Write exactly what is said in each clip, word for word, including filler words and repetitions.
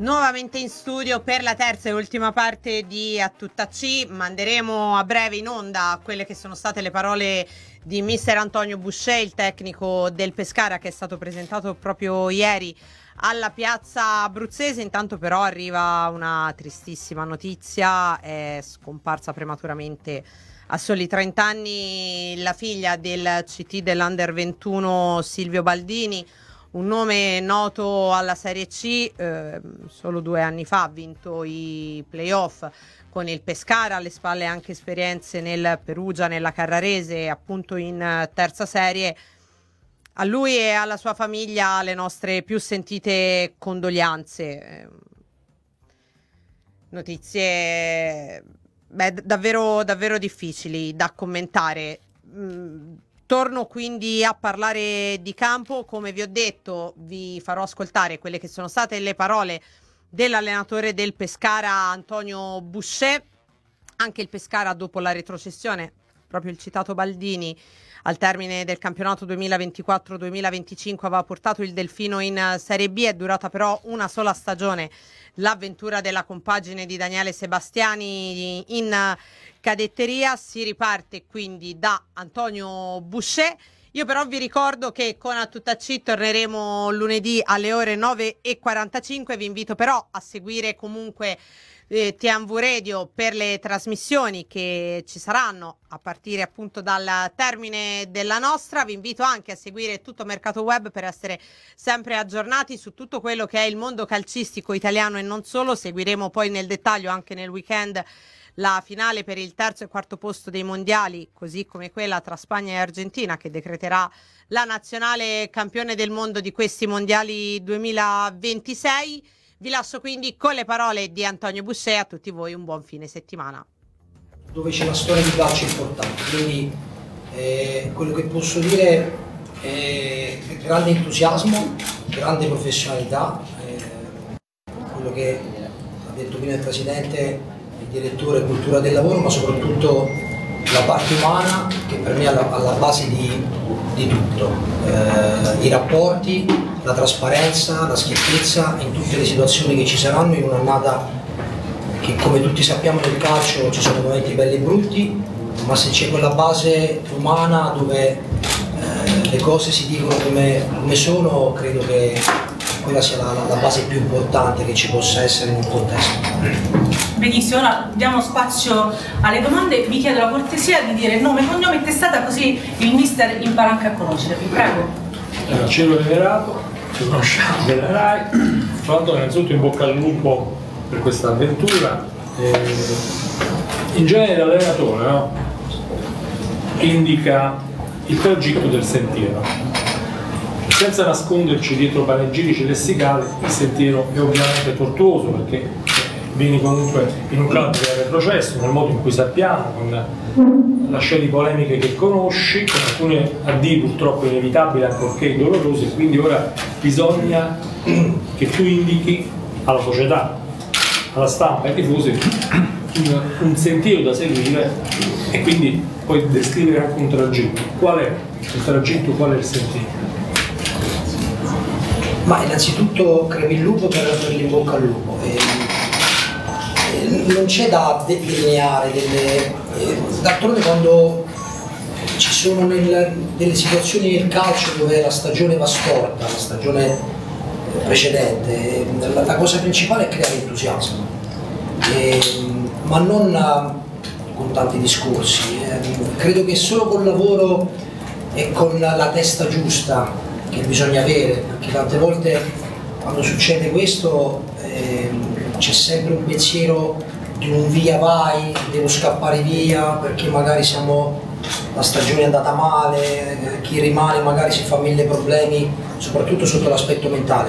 Nuovamente in studio per la terza e ultima parte di A Tutta C. Manderemo a breve in onda quelle che sono state le parole di mister Antonio Boucher, il tecnico del Pescara, che è stato presentato proprio ieri alla piazza abruzzese. Intanto però arriva una tristissima notizia: è scomparsa prematuramente a soli trenta anni la figlia del C T dell'Under ventuno Silvio Baldini, un nome noto alla Serie C. Eh, solo due anni fa ha vinto i playoff con il Pescara, alle spalle anche esperienze nel Perugia, nella Carrarese, appunto in terza serie. A lui e alla sua famiglia le nostre più sentite condoglianze. Notizie beh, davvero, davvero difficili da commentare. Mm. Torno quindi a parlare di campo. Come vi ho detto, vi farò ascoltare quelle che sono state le parole dell'allenatore del Pescara, Antonio Boucher. Anche il Pescara, dopo la retrocessione, proprio il citato Baldini, al termine del campionato duemilaventiquattro duemilaventicinque aveva portato il Delfino in Serie B. È durata però una sola stagione l'avventura della compagine di Daniele Sebastiani in cadetteria. Si riparte quindi da Antonio Boucher. Io però vi ricordo che con A Tutta C torneremo lunedì alle ore nove e quarantacinque. Vi invito però a seguire comunque eh, T M V Radio per le trasmissioni che ci saranno a partire appunto dal termine della nostra. Vi invito anche a seguire tutto Mercato Web per essere sempre aggiornati su tutto quello che è il mondo calcistico italiano e non solo. Seguiremo poi nel dettaglio anche nel weekend la finale per il terzo e quarto posto dei mondiali, così come quella tra Spagna e Argentina, che decreterà la nazionale campione del mondo di questi mondiali duemilaventisei. Vi lascio quindi con le parole di Antonio Boucher. A tutti voi un buon fine settimana. Dove c'è una storia di calcio importante, quindi eh, quello che posso dire è grande entusiasmo, grande professionalità, eh, quello che ha detto prima il Presidente, il direttore, cultura del lavoro, ma soprattutto la parte umana che per me è alla, alla base di, di tutto, eh, i rapporti, la trasparenza, la schiettezza in tutte le situazioni che ci saranno in un'annata che, come tutti sappiamo, nel calcio ci sono momenti belli e brutti, ma se c'è quella base umana dove eh, le cose si dicono come, come sono, credo che quella sia la, la base più importante che ci possa essere in un contesto. Benissimo, ora diamo spazio alle domande. Vi chiedo la cortesia di dire nome, cognome e testata, così il mister impara anche a conoscervi. Prego. Allora, Cielo Venerato, ci conosciamo della RAI. Tra l'altro, innanzitutto in bocca al lupo per questa avventura. Eh, in genere l'allenatore, no? Indica il tragitto del sentiero. Senza nasconderci dietro panegirici lessicali, il sentiero è ovviamente tortuoso perché vieni comunque in un campo che è retrocesso, nel modo in cui sappiamo, con la scia di polemiche che conosci, con alcune addii purtroppo inevitabili ancorché dolorose, quindi ora bisogna che tu indichi alla società, alla stampa, ai tifosi un, un sentiero da seguire e quindi puoi descrivere anche un tragitto. Qual è il tragitto, qual è il sentiero? Ma innanzitutto crepi il lupo per, per l'in bocca al lupo. E, non c'è da delineare delle, eh, d'altronde quando ci sono nel, delle situazioni nel calcio dove la stagione va storta, la stagione precedente, la, la cosa principale è creare entusiasmo, e, ma non con tanti discorsi. Eh, credo che solo col lavoro e con la testa giusta che bisogna avere, perché tante volte quando succede questo eh, c'è sempre un pensiero di un via vai, devo scappare via perché magari siamo, la stagione è andata male, chi rimane magari si fa mille problemi, soprattutto sotto l'aspetto mentale.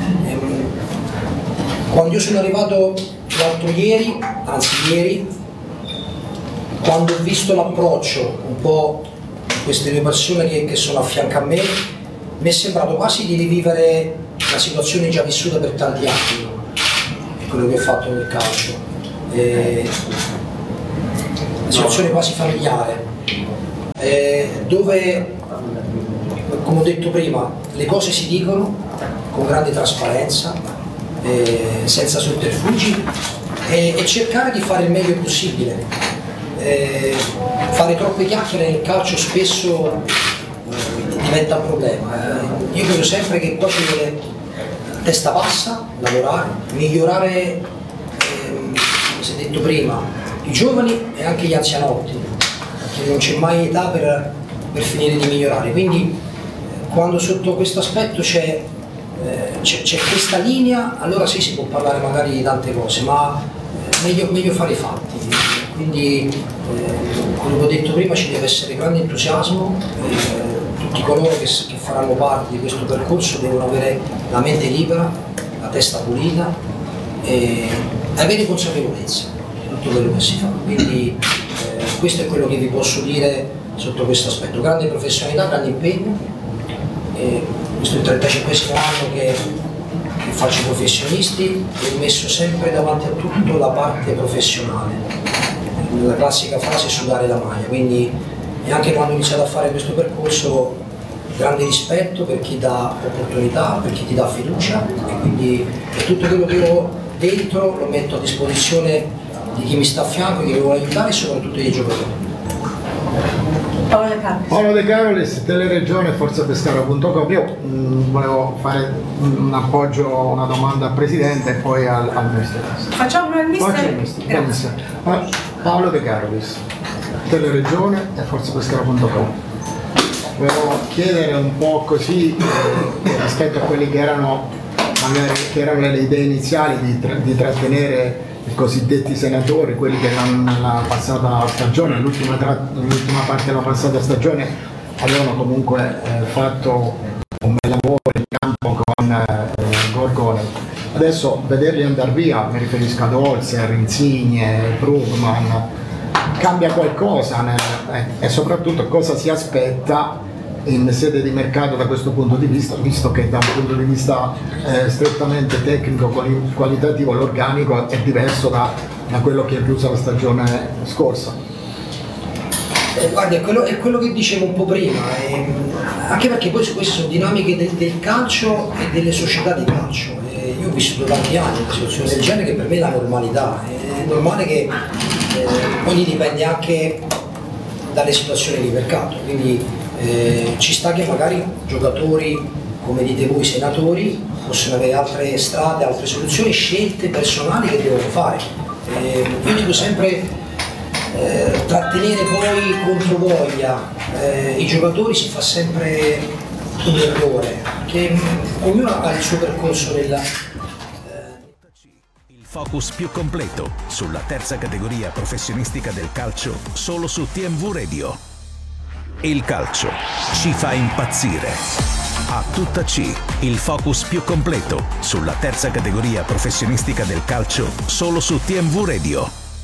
Quando io sono arrivato l'altro ieri, anzi ieri, quando ho visto l'approccio un po' di queste due persone che, che sono a fianco a me, mi è sembrato quasi di rivivere una situazione già vissuta per tanti anni, quello che ho fatto nel calcio, eh, una situazione quasi familiare, eh, dove, come ho detto prima, le cose si dicono con grande trasparenza, eh, senza sotterfugi e, e cercare di fare il meglio possibile. Eh, fare troppe chiacchiere nel calcio spesso eh, diventa un problema. Eh, io credo sempre che qua ci vuole testa bassa, lavorare, migliorare, eh, come si è detto prima, i giovani e anche gli anzianotti, perché non c'è mai età per, per finire di migliorare. Quindi eh, quando sotto questo aspetto c'è, eh, c'è, c'è questa linea, allora sì, si può parlare magari di tante cose, ma eh, meglio, meglio fare i fatti. Quindi eh, come ho detto prima ci deve essere grande entusiasmo, eh, tutti coloro che, che faranno parte di questo percorso devono avere la mente libera, la testa pulita e avere consapevolezza di tutto quello che si fa. Quindi eh, questo è quello che vi posso dire sotto questo aspetto: grande professionalità, grande impegno. E questo è il trentacinquesimo anno che, che faccio professionisti e ho messo sempre davanti a tutto la parte professionale. La classica frase sudare la maglia, quindi e anche quando ho iniziato a fare questo percorso grande rispetto per chi dà opportunità, per chi ti dà fiducia e quindi per tutto quello che ho dentro lo metto a disposizione di chi mi sta a fianco, chi mi vuole aiutare e soprattutto dei giocatori. Paolo De Carolis. Paolo De Carolis, Teleregione, forzapescara punto com. Io mh, volevo fare un appoggio, una domanda al Presidente e poi al, al mister. Facciamo al mister? Faccio il mister. Grazie. Ah, Paolo De Carolis, Teleregione e forzapescara punto com. Volevo chiedere un po' così eh, rispetto a quelli che erano magari che erano le idee iniziali di, tra, di trattenere i cosiddetti senatori, quelli che nella passata stagione, l'ultima, tra, l'ultima parte della passata stagione avevano comunque eh, fatto un bel lavoro in campo con eh, Gorgone. Adesso vederli andare via, mi riferisco ad Holzer, Insigne, Brugman, cambia qualcosa nel, eh, e soprattutto cosa si aspetta in sede di mercato da questo punto di vista, visto che da un punto di vista eh, strettamente tecnico qualitativo l'organico è diverso da, da quello che è chiusa la stagione scorsa. Eh, guardi, è quello, è quello che dicevo un po' prima, eh, anche perché poi queste sono dinamiche del, del calcio e delle società di calcio. Eh, io ho vissuto tanti anni in una situazione del genere che per me è la normalità, è normale che eh, poi dipende anche dalle situazioni di mercato, quindi Eh, ci sta che magari giocatori, come dite voi senatori, possono avere altre strade, altre soluzioni, scelte personali che devono fare. Eh, io dico sempre eh, trattenere poi contro voglia eh, i giocatori si fa sempre un errore, che ognuno ha il suo percorso nella... Il focus più completo sulla terza categoria professionistica del calcio solo su T M V Radio. Il calcio ci fa impazzire. A tutta C, il focus più completo sulla terza categoria professionistica del calcio solo su T M V Radio.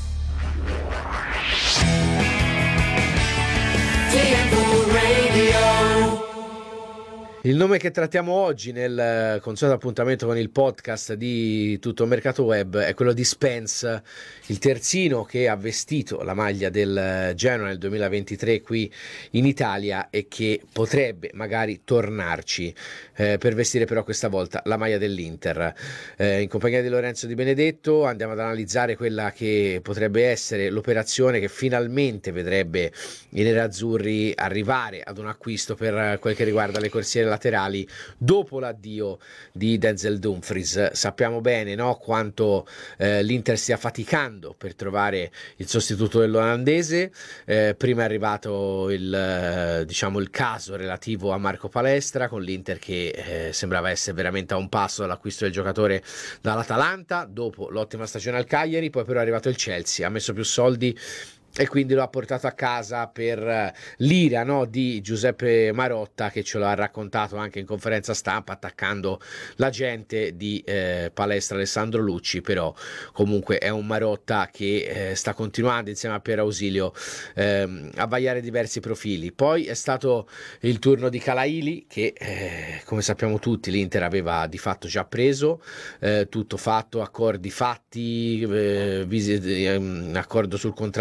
T M V Radio. Il nome che trattiamo oggi nel consueto appuntamento con il podcast di Tutto Mercato Web è quello di Spence, il terzino che ha vestito la maglia del Genoa nel duemilaventitré qui in Italia e che potrebbe magari tornarci eh, per vestire però questa volta la maglia dell'Inter. Eh, in compagnia di Lorenzo Di Benedetto andiamo ad analizzare quella che potrebbe essere l'operazione che finalmente vedrebbe i nerazzurri arrivare ad un acquisto per quel che riguarda le corsie laterali dopo l'addio di Denzel Dumfries. Sappiamo bene, no, quanto eh, l'Inter stia faticando per trovare il sostituto dell'olandese. Eh, prima è arrivato il, eh, diciamo, il caso relativo a Marco Palestra con l'Inter che eh, sembrava essere veramente a un passo dall'acquisto del giocatore dall'Atalanta dopo l'ottima stagione al Cagliari. Poi però è arrivato il Chelsea, ha messo più soldi e quindi lo ha portato a casa per l'ira, no, di Giuseppe Marotta, che ce l'ha raccontato anche in conferenza stampa attaccando la gente di eh, Palestra Alessandro Lucci. Però comunque è un Marotta che eh, sta continuando insieme a Pier Ausilio eh, a vagliare diversi profili. Poi è stato il turno di Calaili che eh, come sappiamo tutti l'Inter aveva di fatto già preso, eh, tutto fatto, accordi fatti, eh, visi- eh, accordo sul contratto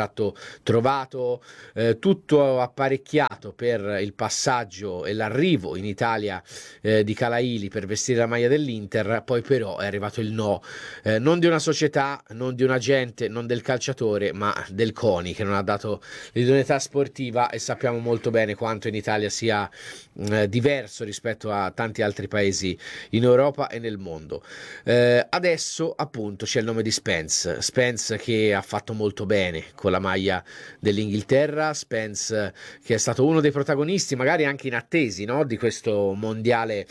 trovato eh, tutto apparecchiato per il passaggio e l'arrivo in Italia eh, di Calaili per vestire la maglia dell'Inter, poi però è arrivato il no, eh, non di una società, non di un agente, non del calciatore, ma del CONI, che non ha dato l'idoneità sportiva, e sappiamo molto bene quanto in Italia sia eh, diverso rispetto a tanti altri paesi in Europa e nel mondo. Eh, adesso appunto c'è il nome di Spence, Spence che ha fatto molto bene con la maglia dell'Inghilterra, Spence che è stato uno dei protagonisti magari anche inattesi, no? Di questo mondiale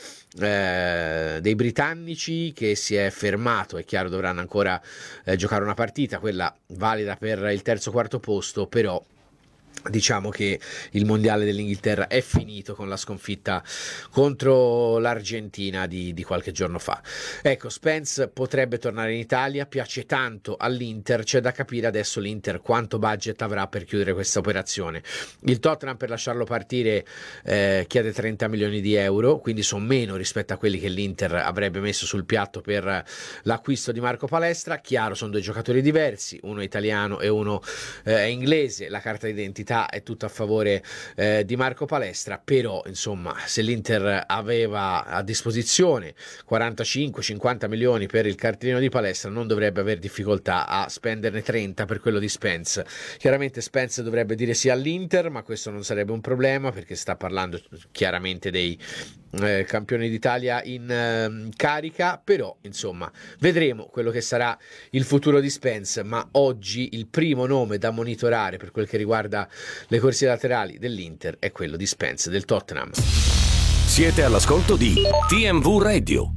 eh, dei britannici, che si è fermato. È chiaro, dovranno ancora eh, giocare una partita, quella valida per il terzo quarto posto, però diciamo che il mondiale dell'Inghilterra è finito con la sconfitta contro l'Argentina di, di qualche giorno fa. Ecco, Spence potrebbe tornare in Italia, piace tanto all'Inter, c'è da capire adesso l'Inter quanto budget avrà per chiudere questa operazione. Il Tottenham, per lasciarlo partire, eh, chiede trenta milioni di euro, quindi sono meno rispetto a quelli che l'Inter avrebbe messo sul piatto per l'acquisto di Marco Palestra. Chiaro, sono due giocatori diversi, uno è italiano e uno eh, è inglese, la carta d'identità è tutta a favore eh, di Marco Palestra, però insomma, se l'Inter aveva a disposizione quarantacinque cinquanta milioni per il cartellino di Palestra, non dovrebbe aver difficoltà a spenderne trenta per quello di Spence. Chiaramente Spence dovrebbe dire sì all'Inter, ma questo non sarebbe un problema, perché sta parlando chiaramente dei eh, campioni d'Italia in eh, carica, però insomma vedremo quello che sarà il futuro di Spence. Ma oggi il primo nome da monitorare per quel che riguarda le corsie laterali dell'Inter è quello di Spence del Tottenham. Siete all'ascolto di T M V Radio.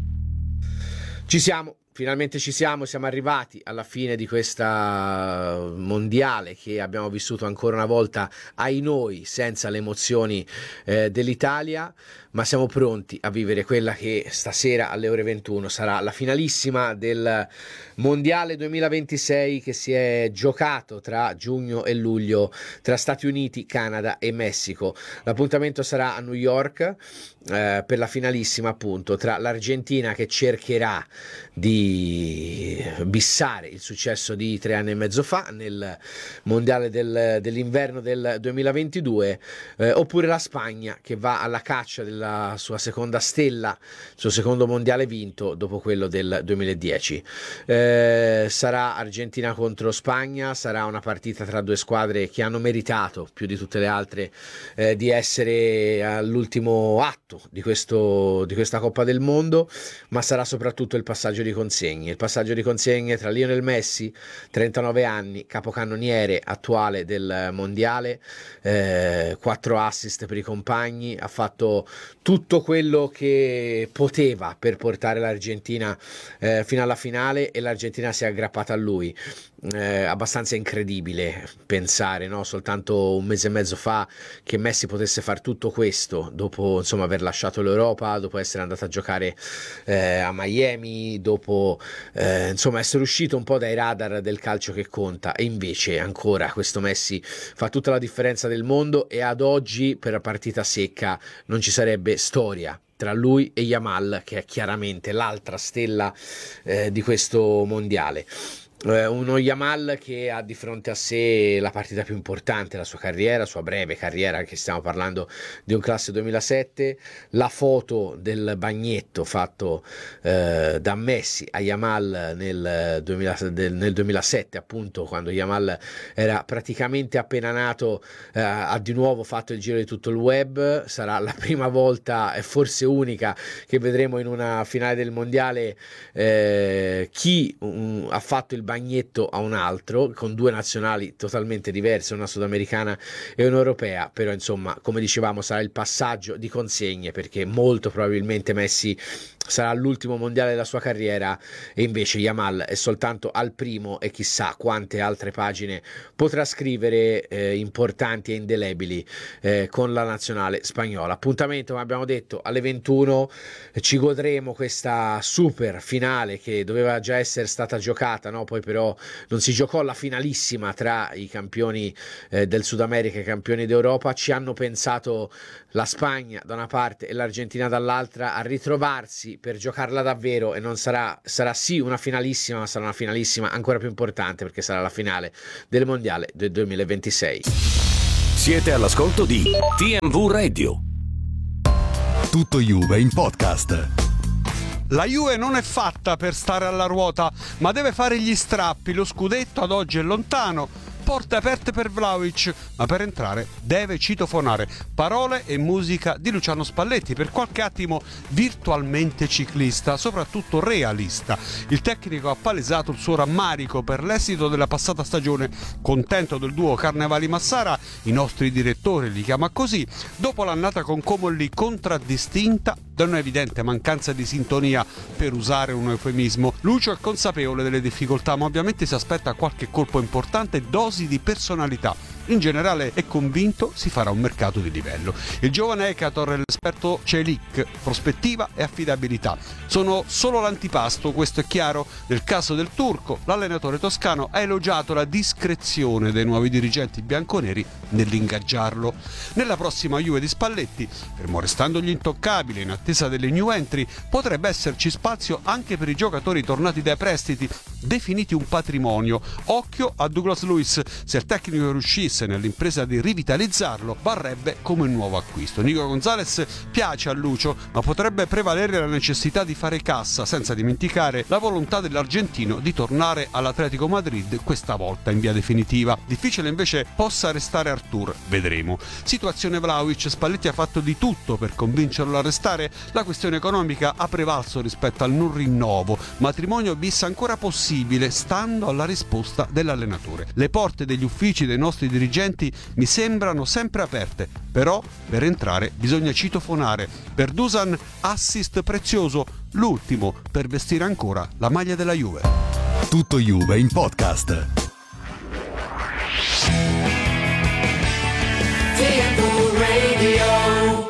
Ci siamo, finalmente ci siamo, siamo arrivati alla fine di questa mondiale che abbiamo vissuto ancora una volta, ai noi, senza le emozioni eh, dell'Italia, ma siamo pronti a vivere quella che stasera alle ore ventuno sarà la finalissima del mondiale duemilaventisei, che si è giocato tra giugno e luglio tra Stati Uniti, Canada e Messico. L'appuntamento sarà a New York eh, per la finalissima, appunto, tra l'Argentina, che cercherà di bissare il successo di tre anni e mezzo fa nel mondiale del, dell'inverno del duemilaventidue, eh, oppure la Spagna, che va alla caccia della sua seconda stella, il suo secondo mondiale vinto dopo quello del duemiladieci. Eh, sarà Argentina contro Spagna, sarà una partita tra due squadre che hanno meritato più di tutte le altre eh, di essere all'ultimo atto di, questo, di questa Coppa del Mondo, ma sarà soprattutto il passaggio di consegne, il passaggio di consegne tra Lionel Messi, trentanove anni, capocannoniere attuale del mondiale, eh, quattro assist per i compagni, ha fatto tutto quello che poteva per portare l'Argentina eh, fino alla finale, e l'Argentina si è aggrappata a lui. Eh, abbastanza incredibile pensare, no? Soltanto un mese e mezzo fa che Messi potesse fare tutto questo dopo, insomma, aver lasciato l'Europa, dopo essere andato a giocare eh, a Miami, dopo eh, insomma essere uscito un po' dai radar del calcio che conta, e invece ancora questo Messi fa tutta la differenza del mondo, e ad oggi per la partita secca non ci sarebbe storia tra lui e Yamal, che è chiaramente l'altra stella eh, di questo mondiale. Eh, uno Yamal che ha di fronte a sé la partita più importante della sua carriera, la sua breve carriera, che stiamo parlando di un classe duemilasette, la foto del bagnetto fatto eh, da Messi a Yamal nel, duemila, del, nel duemilasette, appunto, quando Yamal era praticamente appena nato, eh, ha di nuovo fatto il giro di tutto il web. Sarà la prima volta, e forse unica, che vedremo in una finale del mondiale eh, chi um, ha fatto il bagnetto a un altro, con due nazionali totalmente diverse, una sudamericana e un'europea. Però insomma, come dicevamo, sarà il passaggio di consegne, perché molto probabilmente Messi sarà l'ultimo mondiale della sua carriera, e invece Yamal è soltanto al primo, e chissà quante altre pagine potrà scrivere eh, importanti e indelebili eh, con la nazionale spagnola. Appuntamento, come abbiamo detto, alle ventuno, ci godremo questa super finale che doveva già essere stata giocata, no? Poi però non si giocò la finalissima tra i campioni eh, del Sud America e i campioni d'Europa. Ci hanno pensato la Spagna da una parte e l'Argentina dall'altra a ritrovarsi pronti per giocarla davvero, e non sarà, sarà sì una finalissima, ma sarà una finalissima ancora più importante, perché sarà la finale del mondiale del duemilaventisei. Siete all'ascolto di T M V Radio. Tutto Juve in podcast. La Juve non è fatta per stare alla ruota, ma deve fare gli strappi. Lo scudetto ad oggi è lontano. Porte aperte per Vlahovic, ma per entrare deve citofonare. Parole e musica di Luciano Spalletti, per qualche attimo virtualmente ciclista, soprattutto realista. Il tecnico ha palesato il suo rammarico per l'esito della passata stagione, contento del duo Carnevali-Massara, i nostri direttori li chiama così, dopo l'annata con Comolli contraddistinta da un'evidente mancanza di sintonia, per usare un eufemismo. Lucio è consapevole delle difficoltà, ma ovviamente si aspetta qualche colpo importante e dosi di personalità. In generale è convinto si farà un mercato di livello. Il giovane Ekator e l'esperto Celik, prospettiva e affidabilità. Sono solo l'antipasto, questo è chiaro. Nel caso del turco, l'allenatore toscano ha elogiato la discrezione dei nuovi dirigenti bianconeri nell'ingaggiarlo. Nella prossima Juve di Spalletti, fermo restando gli intoccabili in attesa delle new entry, potrebbe esserci spazio anche per i giocatori tornati dai prestiti, definiti un patrimonio. Occhio a Douglas Luiz, se il tecnico riuscisse nell'impresa di rivitalizzarlo, varrebbe come un nuovo acquisto. Nico Gonzalez piace a Lucio, ma potrebbe prevalere la necessità di fare cassa, senza dimenticare la volontà dell'argentino di tornare all'Atletico Madrid, questa volta in via definitiva. Difficile invece possa restare Artur, vedremo. Situazione Vlahovic, Spalletti ha fatto di tutto per convincerlo a restare. La questione economica ha prevalso rispetto al non rinnovo. Matrimonio bis ancora possibile, stando alla risposta dell'allenatore. Le porte degli uffici dei nostri dirigenti mi sembrano sempre aperte, però per entrare bisogna citofonare. Per Dusan assist prezioso, l'ultimo per vestire ancora la maglia della Juve. Tutto Juve in podcast. T M V Radio.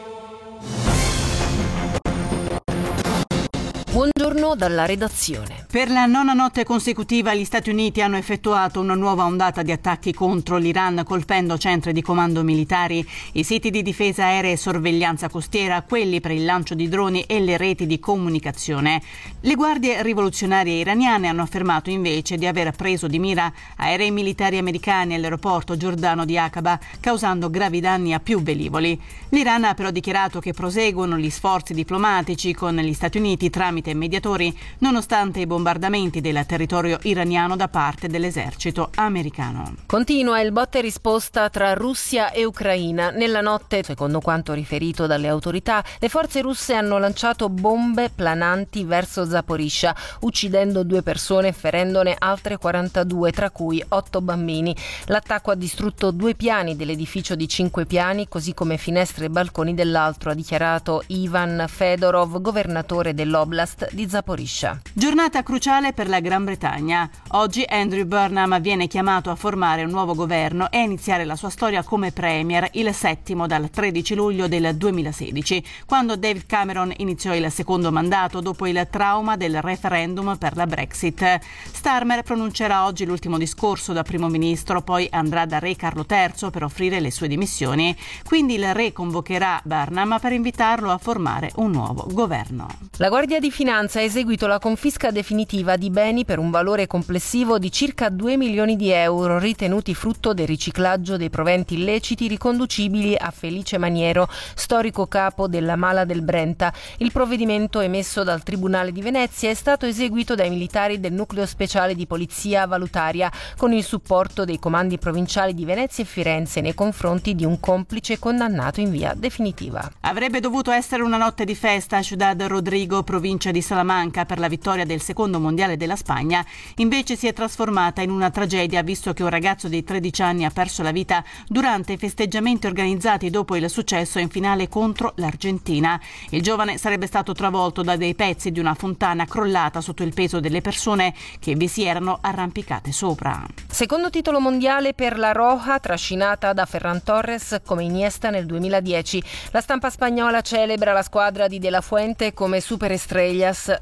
Buongiorno dalla redazione. Per la nona notte consecutiva gli Stati Uniti hanno effettuato una nuova ondata di attacchi contro l'Iran, colpendo centri di comando militari, i siti di difesa aerea e sorveglianza costiera, quelli per il lancio di droni e le reti di comunicazione. Le guardie rivoluzionarie iraniane hanno affermato invece di aver preso di mira aerei militari americani all'aeroporto giordano di Aqaba, causando gravi danni a più velivoli. L'Iran ha però dichiarato che proseguono gli sforzi diplomatici con gli Stati Uniti tramite mediatori, nonostante i bombardamenti del territorio iraniano da parte dell'esercito americano. Continua il botta e risposta tra Russia e Ucraina. Nella notte, secondo quanto riferito dalle autorità, le forze russe hanno lanciato bombe plananti verso Zaporizhzhia, uccidendo due persone e ferendone altre quarantadue, tra cui otto bambini. L'attacco ha distrutto due piani dell'edificio di cinque piani, così come finestre e balconi dell'altro, ha dichiarato Ivan Fedorov, governatore dell'Oblast di Zaporizhzhia. Giornata cruciale per la Gran Bretagna. Oggi Andrew Burnham viene chiamato a formare un nuovo governo e a iniziare la sua storia come premier, il settimo dal tredici luglio del duemilasedici, quando David Cameron iniziò il secondo mandato dopo il trauma del referendum per la Brexit. Starmer pronuncerà oggi l'ultimo discorso da primo ministro, poi andrà da re Carlo terzo per offrire le sue dimissioni. Quindi il re convocherà Burnham per invitarlo a formare un nuovo governo. La Guardia di Finanza ha eseguito la confisca definitiva di beni per un valore complessivo di circa due milioni di euro, ritenuti frutto del riciclaggio dei proventi illeciti riconducibili a Felice Maniero, storico capo della Mala del Brenta. Il provvedimento emesso dal Tribunale di Venezia è stato eseguito dai militari del Nucleo Speciale di Polizia Valutaria, con il supporto dei comandi provinciali di Venezia e Firenze nei confronti di un complice condannato in via definitiva. Avrebbe dovuto essere una notte di festa a Ciudad Rodrigo, provincia di Salamanca, per la vittoria del secondo mondiale della Spagna. Invece si è trasformata in una tragedia, visto che un ragazzo di tredici anni ha perso la vita durante i festeggiamenti organizzati dopo il successo in finale contro l'Argentina. Il giovane sarebbe stato travolto da dei pezzi di una fontana crollata sotto il peso delle persone che vi si erano arrampicate sopra. Secondo titolo mondiale per la Roja, trascinata da Ferran Torres come Iniesta nel duemiladieci. La stampa spagnola celebra la squadra di De La Fuente come super estrellas. La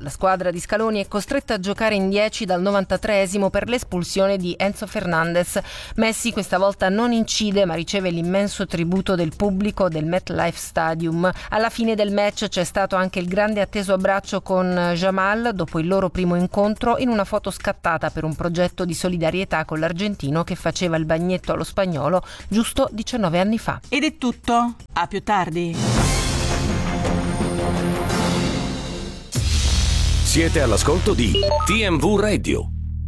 La squadra di Scaloni è costretta a giocare in dieci dal novantatreesimo per l'espulsione di Enzo Fernandez. Messi questa volta non incide, ma riceve l'immenso tributo del pubblico del MetLife Stadium. Alla fine del match c'è stato anche il grande atteso abbraccio con Jamal dopo il loro primo incontro, in una foto scattata per un progetto di solidarietà con l'argentino che faceva il bagnetto allo spagnolo giusto diciannove anni fa. Ed è tutto. A più tardi. Siete all'ascolto di T M V Radio.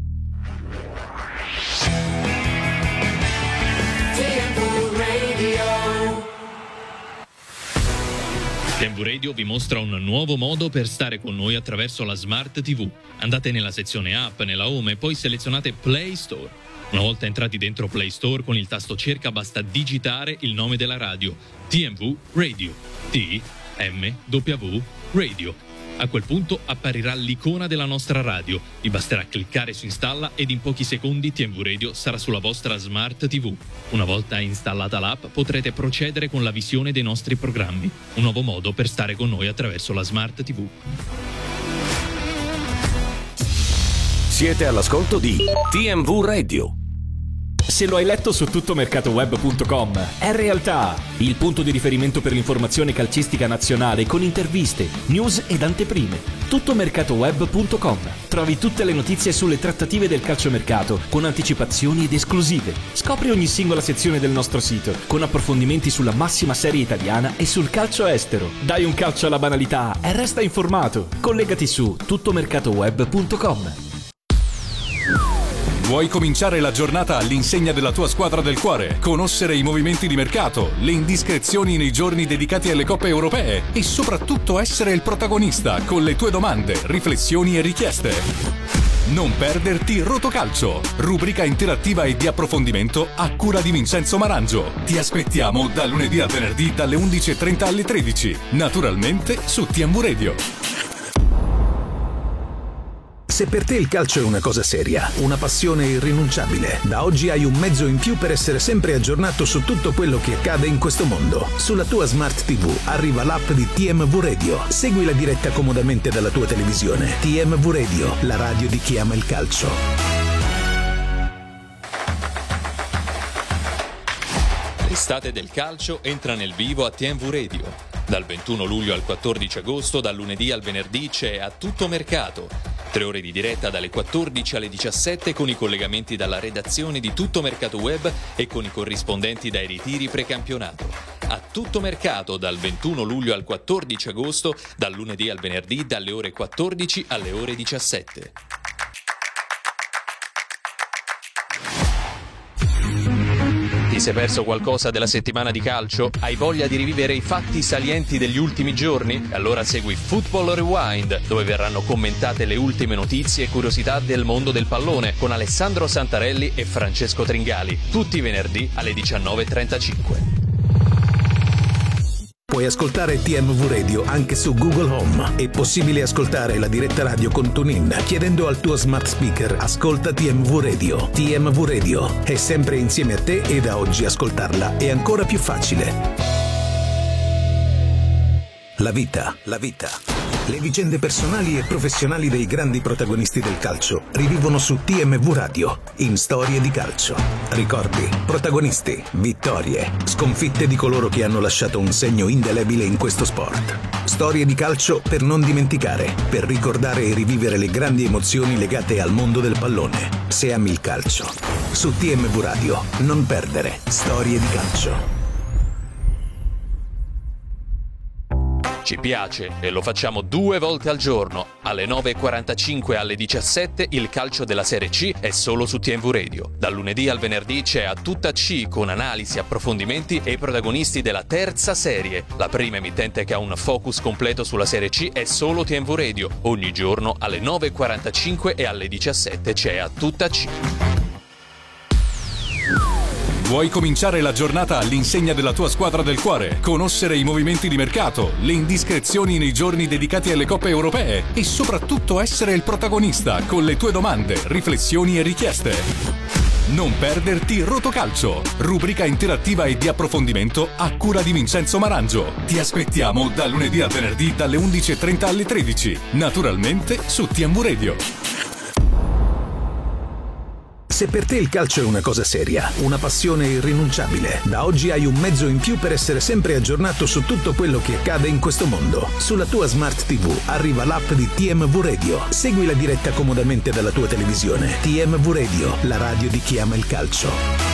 T M V Radio vi mostra un nuovo modo per stare con noi attraverso la Smart tivù. Andate nella sezione app, nella home e poi selezionate Play Store. Una volta entrati dentro Play Store, con il tasto cerca basta digitare il nome della radio, T M V Radio, T M W Radio. A quel punto apparirà l'icona della nostra radio. Vi basterà cliccare su installa ed in pochi secondi T M V Radio sarà sulla vostra Smart tivù. Una volta installata l'app potrete procedere con la visione dei nostri programmi. Un nuovo modo per stare con noi attraverso la Smart tivù. Siete all'ascolto di T M V Radio. Se lo hai letto su tuttomercatoweb punto com, è realtà! Il punto di riferimento per l'informazione calcistica nazionale con interviste, news ed anteprime. tuttomercatoweb punto com. Trovi tutte le notizie sulle trattative del calciomercato con anticipazioni ed esclusive. Scopri ogni singola sezione del nostro sito con approfondimenti sulla massima serie italiana e sul calcio estero. Dai un calcio alla banalità e resta informato. Collegati su tuttomercatoweb punto com. Vuoi cominciare la giornata all'insegna della tua squadra del cuore? Conoscere i movimenti di mercato, le indiscrezioni nei giorni dedicati alle coppe europee e soprattutto essere il protagonista con le tue domande, riflessioni e richieste? Non perderti Rotocalcio, rubrica interattiva e di approfondimento a cura di Vincenzo Marangio. Ti aspettiamo da lunedì al venerdì dalle undici e trenta alle tredici, naturalmente su T M V Radio. Se per te il calcio è una cosa seria, una passione irrinunciabile, da oggi hai un mezzo in più per essere sempre aggiornato su tutto quello che accade in questo mondo. Sulla tua Smart tivù arriva l'app di T M V Radio. Segui la diretta comodamente dalla tua televisione. T M V Radio, la radio di chi ama il calcio. L'estate del calcio entra nel vivo a T M V Radio. Dal ventuno luglio al quattordici agosto, dal lunedì al venerdì c'è A Tutto Mercato. Tre ore di diretta dalle quattordici alle diciassette con i collegamenti dalla redazione di Tutto Mercato Web e con i corrispondenti dai ritiri precampionato. A Tutto Mercato dal ventuno luglio al quattordici agosto, dal lunedì al venerdì dalle ore quattordici alle ore diciassette. Ti sei perso qualcosa della settimana di calcio? Hai voglia di rivivere i fatti salienti degli ultimi giorni? Allora segui Football Rewind, dove verranno commentate le ultime notizie e curiosità del mondo del pallone con Alessandro Santarelli e Francesco Tringali, tutti i venerdì alle diciannove e trentacinque. Puoi ascoltare T M V Radio anche su Google Home. È possibile ascoltare la diretta radio con TuneIn chiedendo al tuo smart speaker "Ascolta T M V Radio". T M V Radio è sempre insieme a te e da oggi ascoltarla è ancora più facile. La vita, la vita. Le vicende personali e professionali dei grandi protagonisti del calcio rivivono su T M V Radio, in Storie di Calcio. Ricordi, protagonisti, vittorie, sconfitte di coloro che hanno lasciato un segno indelebile in questo sport. Storie di calcio per non dimenticare, per ricordare e rivivere le grandi emozioni legate al mondo del pallone. Se ami il calcio, su T M V Radio, non perdere Storie di Calcio. Ci piace e lo facciamo due volte al giorno. Alle nove e quarantacinque e alle diciassette il calcio della Serie C è solo su T M V Radio. Dal lunedì al venerdì c'è A Tutta C con analisi, approfondimenti e i protagonisti della terza serie. La prima emittente che ha un focus completo sulla Serie C è solo T M V Radio. Ogni giorno alle nove e quarantacinque e alle diciassette c'è A Tutta C. Vuoi cominciare la giornata all'insegna della tua squadra del cuore? Conoscere i movimenti di mercato, le indiscrezioni nei giorni dedicati alle coppe europee e soprattutto essere il protagonista con le tue domande, riflessioni e richieste? Non perderti Rotocalcio, rubrica interattiva e di approfondimento a cura di Vincenzo Marangio. Ti aspettiamo da lunedì a venerdì dalle undici e trenta alle tredici, naturalmente su T M V Radio. Se per te il calcio è una cosa seria, una passione irrinunciabile, da oggi hai un mezzo in più per essere sempre aggiornato su tutto quello che accade in questo mondo. Sulla tua Smart T V arriva l'app di T M V Radio. Segui la diretta comodamente dalla tua televisione. T M V Radio, la radio di chi ama il calcio.